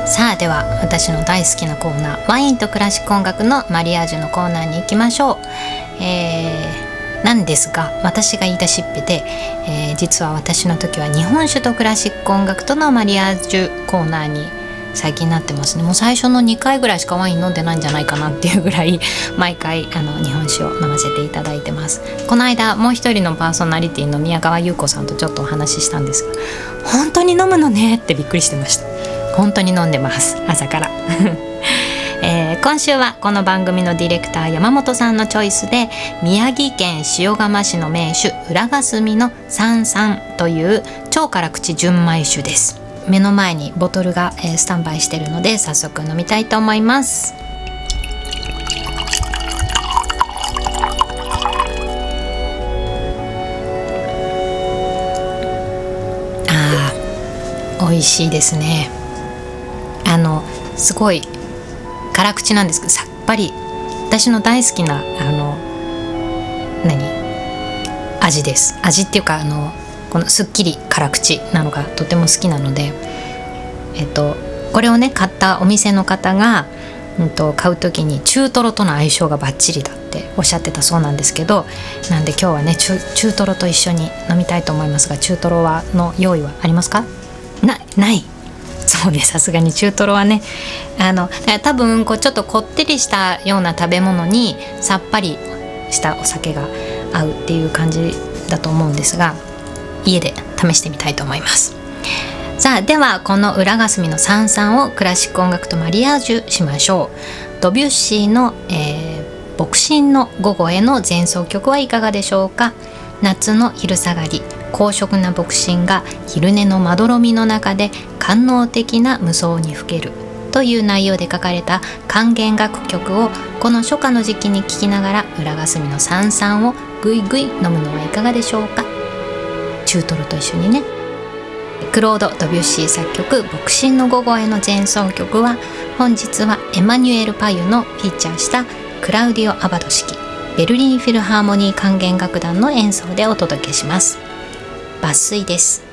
さあでは私の大好きなコーナー、ワインとクラシック音楽のマリアージュのコーナーに行きましょう。なんですが私が言い出しっぺで、実は私の時は日本酒とクラシック音楽とのマリアージュコーナーに最近なってますね。もう最初の2回ぐらいしかワイン飲んでないんじゃないかなっていうぐらい毎回日本酒を飲ませていただいてます。この間もう一人のパーソナリティの宮川優子さんとちょっとお話ししたんですが、本当に飲むのねってびっくりしてました。本当に飲んでます、朝から今週はこの番組のディレクター山本さんのチョイスで、宮城県塩釜市の名酒浦霞の三三という超辛口純米酒です。目の前にボトルが、スタンバイしているので早速飲みたいと思います。美味しいですね。すごい辛口なんですけどさっぱり、私の大好きな味です。味っていうかこのすっきり辛口なのがとても好きなので、これをね買ったお店の方が、買う時に中トロとの相性がバッチリだっておっしゃってたそうなんですけど、なんで今日はね中トロと一緒に飲みたいと思いますが、中トロの用意はありますか？ない。そうね、さすがに中トロはね多分ちょっとこってりしたような食べ物にさっぱりしたお酒が合うっていう感じだと思うんですが、家で試してみたいと思います。さあではこの浦霞の三三をクラシック音楽とマリアージュしましょう。ドビュッシーの、牧神の午後への前奏曲はいかがでしょうか。夏の昼下がり、高尚な牧神が昼寝のまどろみの中で官能的な無双にふけるという内容で書かれた管弦楽曲をこの初夏の時期に聴きながら浦霞の三三をぐいぐい飲むのはいかがでしょうか。中トロと一緒にね。クロード・ドビュッシー作曲牧神の午後への前奏曲は、本日はエマニュエル・パユのフィーチャーしたクラウディオ・アバド式ベルリンフィルハーモニー管弦楽団の演奏でお届けします。抜粋です。